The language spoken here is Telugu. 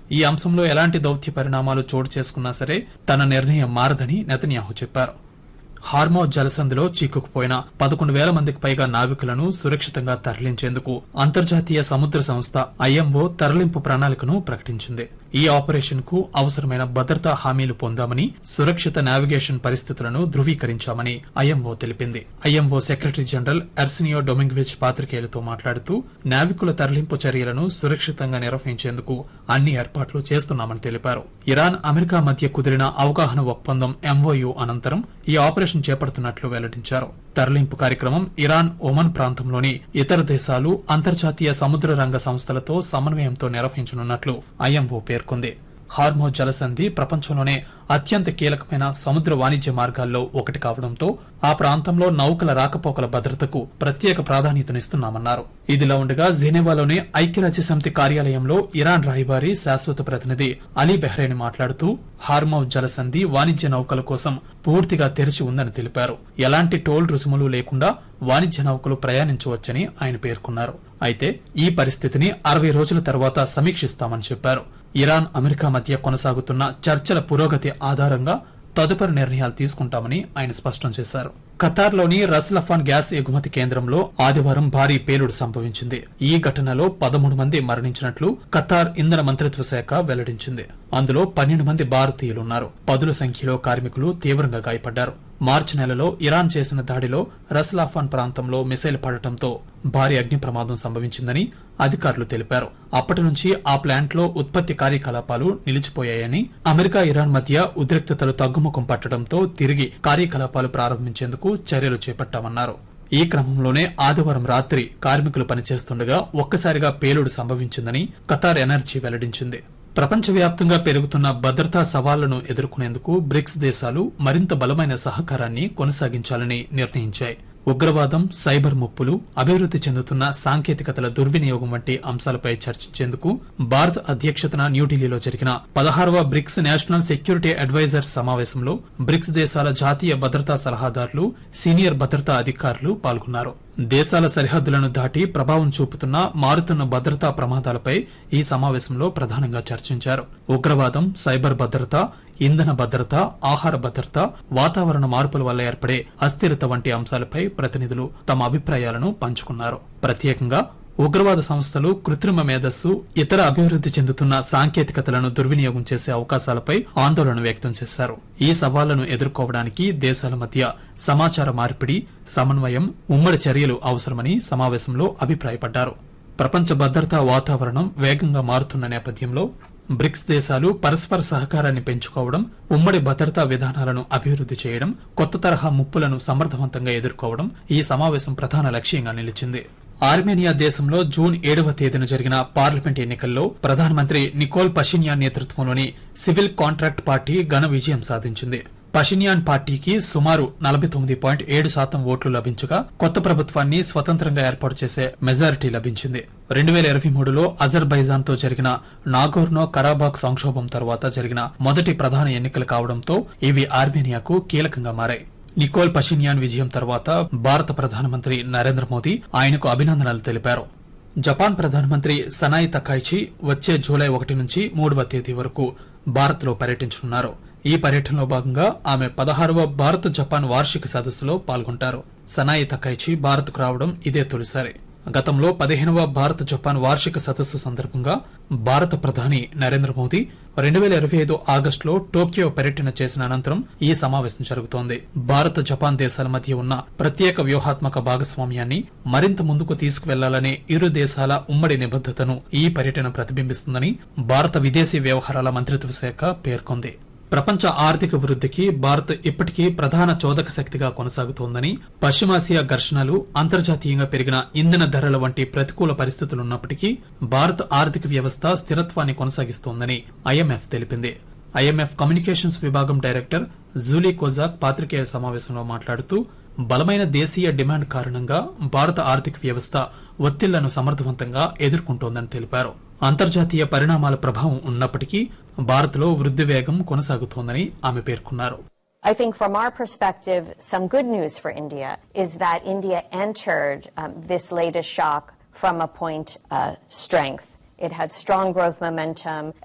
ఈ అంశంలో ఎలాంటి దౌత్య పరిణామాలు చోటు చేసుకున్నా సరే తన నిర్ణయం మారదని నెతన్యాహు చెప్పారు. హార్మోజ్ జలసంధిలో చిక్కుకుపోయిన 11,000 మందికి పైగా నావికులను సురక్షితంగా తరలించేందుకు అంతర్జాతీయ సముద్ర సంస్థ ఐఎంఓ తరలింపు ప్రణాళికను ప్రకటించింది. ఈ ఆపరేషన్ కు అవసరమైన భద్రతా హామీలు పొందామని, సురక్షిత నావిగేషన్ పరిస్థితులను ధృవీకరించామని ఐఎంఓ తెలిపింది. ఐఎంఓ సెక్రటరీ జనరల్ ఎర్సినియో డొమింగ్విచ్ పాత్రికేయులతో మాట్లాడుతూ నావికుల తరలింపు చర్యలను సురక్షితంగా నిర్వహించేందుకు అన్ని ఏర్పాట్లు చేస్తున్నామని తెలిపారు. ఇరాన్, అమెరికా మధ్య కుదిరిన అవగాహన ఒప్పందం ఎంఓయు అనంతరం ఈ ఆపరేషన్ చేపడుతున్నట్లు వెల్లడించారు. తరలింపు కార్యక్రమం ఇరాన్, ఒమన్ ప్రాంతంలోని ఇతర దేశాలు, అంతర్జాతీయ సముద్ర రంగ సంస్థలతో సమన్వయంతో నిర్వహించనున్నట్లు ఐఎంఓ పేర్కొంది. హార్మోజ్ జలసంధి ప్రపంచంలోనే అత్యంత కీలకమైన సముద్ర వాణిజ్య మార్గాల్లో ఒకటి కావడంతో ఆ ప్రాంతంలో నౌకల రాకపోకల భద్రతకు ప్రత్యేక ప్రాధాన్యతనిస్తున్నామన్నారు. ఇదిలా ఉండగా జెనీవాలోని ఐక్యరాజ్యసమితి కార్యాలయంలో ఇరాన్ రాయబారి శాశ్వత ప్రతినిధి అలీ బెహ్రేని మాట్లాడుతూ హార్మోజ్ జలసంధి వాణిజ్య నౌకల కోసం పూర్తిగా తెరిచి ఉందని తెలిపారు. ఎలాంటి టోల్ రుసుములు లేకుండా వాణిజ్య నౌకలు ప్రయాణించవచ్చని ఆయన పేర్కొన్నారు. అయితే ఈ పరిస్థితిని 60 రోజుల తర్వాత సమీక్షిస్తామని చెప్పారు. ఇరాన్, అమెరికా మధ్య కొనసాగుతున్న చర్చల పురోగతి ఆధారంగా తదుపరి నిర్ణయాలు తీసుకుంటామని ఆయన స్పష్టం చేశారు. ఖతార్లోని రస్ లఫాన్ గ్యాస్ ఎగుమతి కేంద్రంలో ఆదివారం భారీ పేలుడు సంభవించింది. ఈ ఘటనలో 13 మంది మరణించినట్లు ఖతార్ ఇంధన మంత్రిత్వ శాఖ వెల్లడించింది. అందులో 12 మంది భారతీయులున్నారు. పదుల సంఖ్యలో కార్మికులు తీవ్రంగా గాయపడ్డారు. మార్చి నెలలో ఇరాన్ చేసిన దాడిలో రస్ లఫాన్ ప్రాంతంలో మిసైల్ పడటంతో భారీ అగ్ని ప్రమాదం సంభవించిందని అధికారులు తెలిపారు. అప్పటి నుంచి ఆ ప్లాంట్లో ఉత్పత్తి కార్యకలాపాలు నిలిచిపోయాయని, అమెరికా, ఇరాన్ మధ్య ఉద్రిక్తతలు తగ్గుముఖం పట్టడంతో తిరిగి కార్యకలాపాలు ప్రారంభించేందుకు చర్యలు చేపట్టామన్నారు. ఈ క్రమంలోనే ఆదివారం రాత్రి కార్మికులు పనిచేస్తుండగా ఒక్కసారిగా పేలుడు సంభవించిందని ఖతార్ ఎనర్జీ వెల్లడించింది. ప్రపంచవ్యాప్తంగా పెరుగుతున్న భద్రతా సవాళ్లను ఎదుర్కొనేందుకు బ్రిక్స్ దేశాలు మరింత బలమైన సహకారాన్ని కొనసాగించాలని నిర్ణయించాయి. ఉగ్రవాదం, సైబర్ ముప్పులు, అభివృద్ది చెందుతున్న సాంకేతికతల దుర్వినియోగం వంటి అంశాలపై చర్చించేందుకు భారత్ అధ్యక్షతన న్యూఢిల్లీలో జరిగిన 16వ బ్రిక్స్ నేషనల్ సెక్యూరిటీ అడ్వైజర్ సమావేశంలో బ్రిక్స్ దేశాల జాతీయ భద్రతా సలహాదారులు, సీనియర్ భద్రతా అధికారులు పాల్గొన్నారు. దేశాల సరిహద్దులను దాటి ప్రభావం చూపుతున్న మారుతున్న భద్రతా ప్రమాదాలపై ఈ సమావేశంలో ప్రధానంగా చర్చించారు. ఉగ్రవాదం, సైబర్ భద్రత, ఇంధన భద్రత, ఆహార భద్రత, వాతావరణ మార్పుల వల్ల ఏర్పడే అస్థిరత వంటి అంశాలపై ప్రతినిధులు తమ అభిప్రాయాలను పంచుకున్నారు. ప్రత్యేకంగా ఉగ్రవాద సంస్థలు, కృత్రిమ మేధస్సు, ఇతర అభివృద్ది చెందుతున్న సాంకేతికతలను దుర్వినియోగం చేసే అవకాశాలపై ఆందోళన వ్యక్తం చేశారు. ఈ సవాళ్లను ఎదుర్కోవడానికి దేశాల మధ్య సమాచార మార్పిడి, సమన్వయం, ఉమ్మడి చర్యలు అవసరమని సమావేశంలో అభిప్రాయపడ్డారు. ప్రపంచ భద్రతా వాతావరణం వేగంగా మారుతున్న నేపథ్యంలో బ్రిక్స్ దేశాలు పరస్పర సహకారాన్ని పెంచుకోవడం, ఉమ్మడి భద్రతా విధానాలను అభివృద్ది చేయడం, కొత్త తరహా ముప్పులను సమర్థవంతంగా ఎదుర్కోవడం ఈ సమావేశం ప్రధాన లక్ష్యంగా నిలిచింది. ఆర్మేనియా దేశంలో జూన్ 7వ తేదీన జరిగిన పార్లమెంట్ ఎన్నికల్లో ప్రధానమంత్రి నికోల్ పషిన్యాన్ నేతృత్వంలోని సివిల్ కాంట్రాక్ట్ పార్టీ ఘన విజయం సాధించింది. పషిన్యాన్ పార్టీకి సుమారు 49.7% ఓట్లు లభించగా కొత్త ప్రభుత్వాన్ని స్వతంత్రంగా ఏర్పాటు చేసే మెజారిటీ లభించింది. 2023లో అజర్బైజాన్ తో జరిగిన నాగోర్నో కరాబాక్ సంక్షోభం తర్వాత జరిగిన మొదటి ప్రధాన ఎన్నికలు కావడంతో ఇవి ఆర్మేనియాకు కీలకంగా మారాయి. నికోల్ పషిన్యాన్ విజయం తర్వాత భారత ప్రధానమంత్రి నరేంద్ర మోదీ ఆయనకు అభినందనలు తెలిపారు. జపాన్ ప్రధానమంత్రి సనాయి తకైచి వచ్చే జూలై 1 నుంచి 3వ తేదీ వరకు భారత్ లో పర్యటించనున్నారు. ఈ పర్యటనలో భాగంగా ఆమె 16వ భారత్ జపాన్ వార్షిక సదస్సులో పాల్గొంటారు. సనాయి తకైచి భారత్కు రావడం ఇదే తొలిసారి. గతంలో 15వ భారత్ జపాన్ వార్షిక సదస్సు సందర్భంగా భారత ప్రధాని నరేంద్ర మోదీ 2025 ఆగస్టులో టోక్యో పర్యటన చేసిన అనంతరం ఈ సమావేశం జరుగుతోంది. భారత్, జపాన్ దేశాల మధ్య ఉన్న ప్రత్యేక వ్యూహాత్మక భాగస్వామ్యాన్ని మరింత ముందుకు తీసుకువెళ్లాలనే ఇరు దేశాల ఉమ్మడి నిబద్దతను ఈ పర్యటన ప్రతిబింబిస్తుందని భారత విదేశీ వ్యవహారాల మంత్రిత్వ శాఖ పేర్కొంది. ప్రపంచ ఆర్థిక వృద్ధికి భారత్ ఇప్పటికీ ప్రధాన చోదక శక్తిగా కొనసాగుతోందని, పశ్చిమాసియా ఘర్షణలు, అంతర్జాతీయంగా పెరిగిన ఇంధన ధరల వంటి ప్రతికూల పరిస్థితులున్నప్పటికీ భారత్ ఆర్థిక వ్యవస్థ స్థిరత్వాన్ని కొనసాగిస్తోందని ఐఎంఎఫ్ తెలిపింది. ఐఎంఎఫ్ కమ్యూనికేషన్స్ విభాగం డైరెక్టర్ జూలీ కోజాక్ పాత్రికేయ సమావేశంలో మాట్లాడుతూ బలమైన దేశీయ డిమాండ్ కారణంగా భారత ఆర్థిక వ్యవస్థ ఒత్తిళ్లను సమర్థవంతంగా ఎదుర్కొంటోందని తెలిపారు. అంతర్జాతీయ పరిణామాల ప్రభావం ఉన్నప్పటికీ భారత్లో వృద్ధి వేగం కొనసాగుతోందని ఆమె పేర్కొన్నారు. I think from our perspective, some good news for India is that India entered this latest shock from a point of strength. It had strong growth momentum.